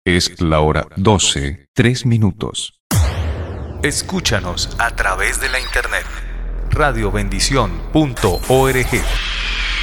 Es la hora 12, 3 minutos. Escúchanos a través de la internet radiobendición.org.